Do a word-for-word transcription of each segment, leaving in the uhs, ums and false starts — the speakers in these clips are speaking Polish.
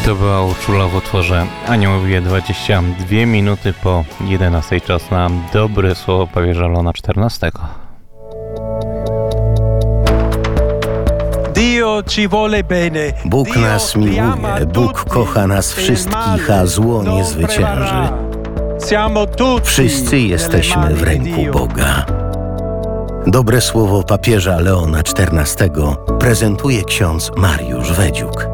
To była Urszula w utworze Aniołowie. Dwadzieścia dwie minuty po jedenastej, czas na dobre słowo papieża Leona czternastego. Bóg nas miłuje, Bóg kocha nas wszystkich, a zło nie zwycięży. Wszyscy jesteśmy w ręku Boga. Dobre słowo papieża Leona czternastego prezentuje ksiądz Mariusz Wedziuk.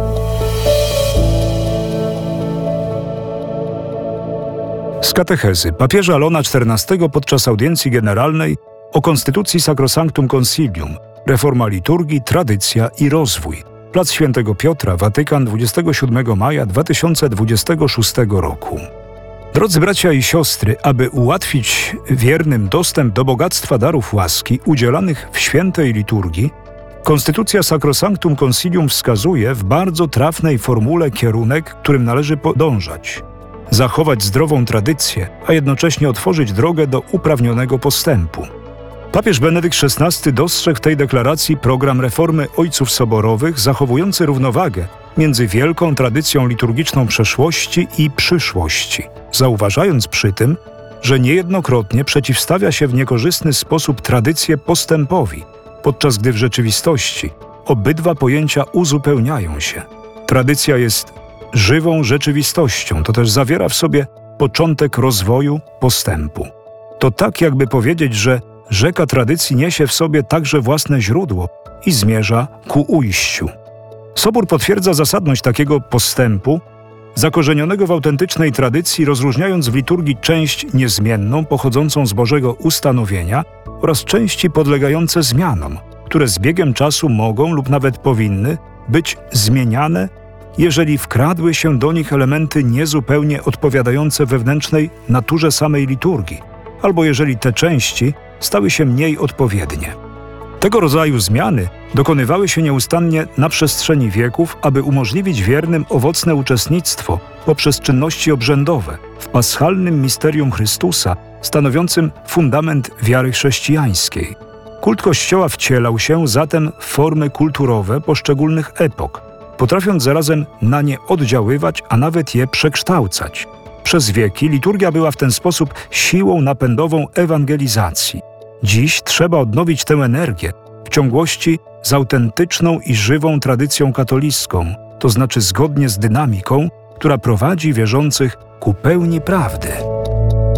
Z katechezy papieża Leona czternastego podczas audiencji generalnej o Konstytucji Sacrosanctum Concilium, reforma liturgii, tradycja i rozwój. Plac Świętego Piotra, Watykan, dwudziestego siódmego maja dwa tysiące dwudziestego szóstego roku. Drodzy bracia i siostry, aby ułatwić wiernym dostęp do bogactwa darów łaski udzielanych w świętej liturgii, Konstytucja Sacrosanctum Concilium wskazuje w bardzo trafnej formule kierunek, którym należy podążać. Zachować zdrową tradycję, a jednocześnie otworzyć drogę do uprawnionego postępu. Papież Benedykt szesnasty dostrzegł w tej deklaracji program reformy ojców soborowych zachowujący równowagę między wielką tradycją liturgiczną przeszłości i przyszłości, zauważając przy tym, że niejednokrotnie przeciwstawia się w niekorzystny sposób tradycję postępowi, podczas gdy w rzeczywistości obydwa pojęcia uzupełniają się. Tradycja jest żywą rzeczywistością, to też zawiera w sobie początek rozwoju, postępu. To tak jakby powiedzieć, że rzeka tradycji niesie w sobie także własne źródło i zmierza ku ujściu. Sobór potwierdza zasadność takiego postępu, zakorzenionego w autentycznej tradycji, rozróżniając w liturgii część niezmienną, pochodzącą z Bożego ustanowienia oraz części podlegające zmianom, które z biegiem czasu mogą lub nawet powinny być zmieniane, jeżeli wkradły się do nich elementy niezupełnie odpowiadające wewnętrznej naturze samej liturgii, albo jeżeli te części stały się mniej odpowiednie. Tego rodzaju zmiany dokonywały się nieustannie na przestrzeni wieków, aby umożliwić wiernym owocne uczestnictwo poprzez czynności obrzędowe w paschalnym misterium Chrystusa, stanowiącym fundament wiary chrześcijańskiej. Kult Kościoła wcielał się zatem w formy kulturowe poszczególnych epok, potrafiąc zarazem na nie oddziaływać, a nawet je przekształcać. Przez wieki liturgia była w ten sposób siłą napędową ewangelizacji. Dziś trzeba odnowić tę energię w ciągłości z autentyczną i żywą tradycją katolicką, to znaczy zgodnie z dynamiką, która prowadzi wierzących ku pełni prawdy.